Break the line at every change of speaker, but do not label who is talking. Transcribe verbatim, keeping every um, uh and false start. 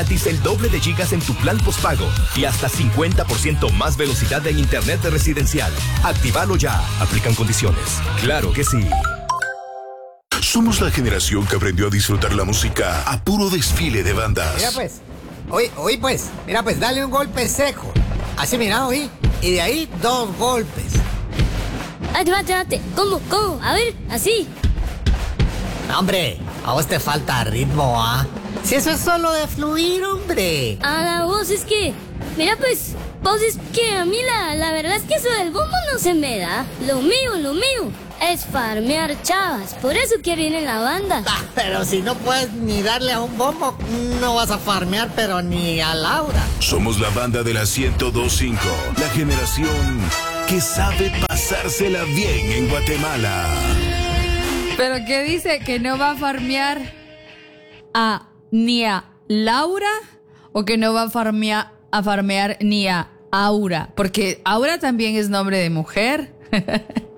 Gratis el doble de gigas en tu plan postpago y hasta cincuenta por ciento más velocidad en internet residencial. Actívalo ya. Aplican condiciones. Claro que sí.
Somos la generación que aprendió a disfrutar la música a puro desfile de bandas.
Mira pues, oí, oí pues, mira pues, dale un golpe seco. Así mira, oí, y de ahí dos golpes.
Ay, espérate, espérate. ¿Cómo, cómo? A ver, así.
No, hombre, a vos te falta ritmo, ¿ah? Si eso es solo de fluir, hombre.
A la voz es que, mira pues, vos es que a mí la, la verdad es que eso del bombo no se me da. Lo mío, lo mío es farmear chavas. Por eso quiero ir en la banda.
Ah, pero si no puedes ni darle a un bombo, no vas a farmear, pero ni a Laura.
Somos la banda de la ciento dos punto cinco, la generación que sabe pasársela bien en Guatemala.
¿Pero qué dice? ¿Que no va a farmear a ni a Laura o que no va a farmear, a farmear ni a Aura? Porque Aura también es nombre de mujer.